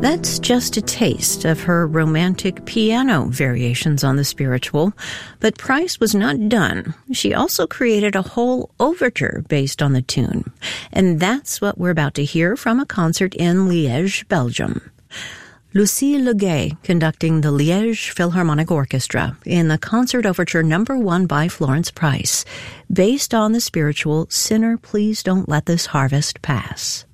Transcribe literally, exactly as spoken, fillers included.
That's just a taste of her romantic piano variations on the spiritual, but Price was not done. She also created a whole overture based on the tune, and that's what we're about to hear from a concert in Liège, Belgium. Lucille Leguet conducting the Liège Philharmonic Orchestra in the concert overture number one by Florence Price, based on the spiritual Sinner, Please Don't Let This Harvest Pass.